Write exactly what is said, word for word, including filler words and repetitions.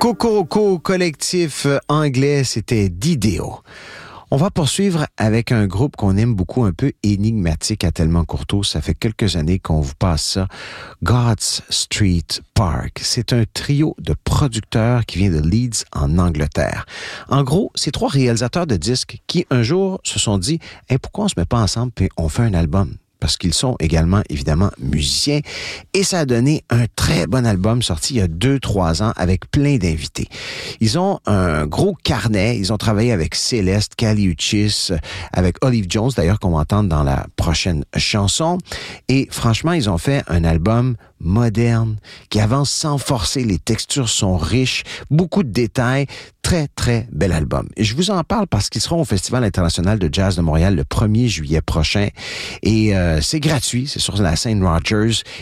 Cocorico collectif anglais, c'était D'Ideo. On va poursuivre avec un groupe qu'on aime beaucoup, un peu énigmatique à Tellement Courteau. Ça fait quelques années qu'on vous passe ça. God's Street Park. C'est un trio de producteurs qui vient de Leeds, en Angleterre. En gros, c'est trois réalisateurs de disques qui, un jour, se sont dit hey, « Pourquoi on se met pas ensemble et on fait un album? » Parce qu'ils sont également, évidemment, musiciens. Et ça a donné un très bon album sorti il y a deux, trois ans avec plein d'invités. Ils ont un gros carnet. Ils ont travaillé avec Céleste, Kali Uchis, avec Olive Jones, d'ailleurs, qu'on va entendre dans la prochaine chanson. Et franchement, ils ont fait un album moderne, qui avance sans forcer. Les textures sont riches, beaucoup de détails. Très, très bel album. Et je vous en parle parce qu'ils seront au Festival international de jazz de Montréal le premier juillet prochain. Et euh, c'est gratuit, c'est sur la scène Rogers.